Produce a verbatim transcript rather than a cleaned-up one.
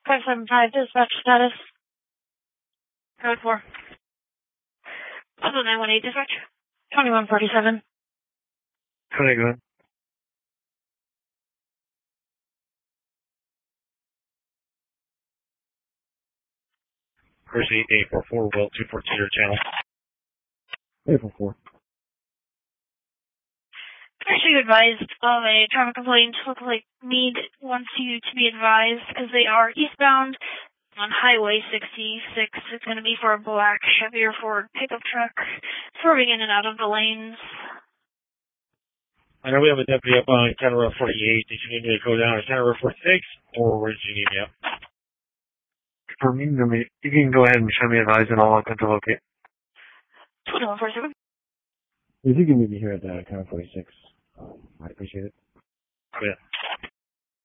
five seven five, dispatch status. Code four. Also nine one eight, dispatch. twenty-one forty-seven. Code eight, go ahead. Percy eight four four, Will two four two, your channel. eight four four. Actually advised of a traffic complaint. Look like Meade wants you to be advised because they are eastbound on Highway sixty-six. It's going to be for a black Chevy or Ford pickup truck swerving in and out of the lanes. I know we have a deputy up on County Road forty-eight. Did you need me to go down to County Road forty-six, or where did you need me up? For me, you can go ahead and show me advice and I'll attempt to locate. twenty-one forty-seven. If you can meet me here at uh, County forty-six, I'd appreciate it. Oh, yeah.